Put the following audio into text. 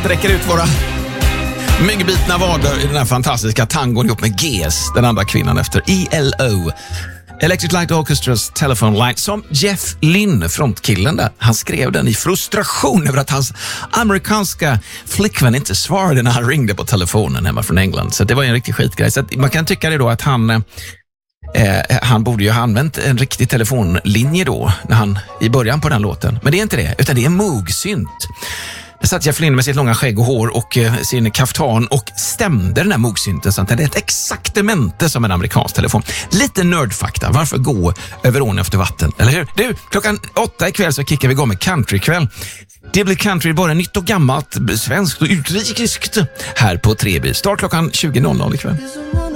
sträcker ut våra myggbitna vader i den här fantastiska tangon ihop med GS, den andra kvinnan efter ELO. Electric Light Orchestras Telephone Line, som Jeff Lynne, frontkillen där, han skrev den i frustration över att hans amerikanska flickvän inte svarade när han ringde på telefonen hemma från England. Så det var en riktig skitgrej. Så man kan tycka det då att han borde ju ha använt en riktig telefonlinje då när han i början på den låten. Men det är inte det, utan det är Moog-synt. Där satt Jeff Lynne med sitt långa skägg och hår och sin kaftan och stämde den här Moog-synten så att det är ett exaktamente som en amerikansk telefon. Lite nördfakta. Varför gå över ån efter vatten? Eller hur? Du, 8:00 ikväll så kickar vi igång med countrykväll. Det blir country både nytt och gammalt, svenskt och utrikiskt här på Treby. Start 20:00 ikväll.